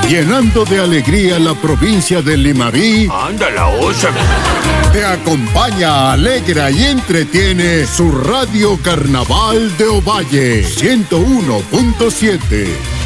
llenando de alegría la provincia de Limarí. ¡Anda la osa! Te acompaña, alegra y entretiene su Radio Carnaval de Ovalle 101.7.